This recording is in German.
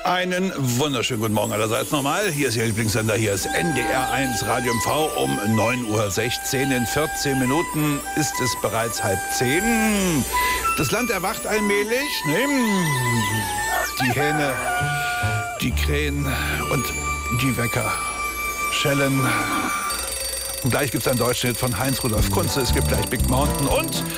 Einen wunderschönen guten Morgen allerseits nochmal. Hier ist Ihr Lieblingssender, hier ist NDR1 Radio MV um 9:16 Uhr. In 14 Minuten ist es bereits 9:30. Das Land erwacht allmählich. Ne? Die Hähne, die Krähen und die Wecker schellen. Und gleich gibt es einen deutschen Hit von Heinz Rudolf Kunze. Es gibt gleich Big Mountain und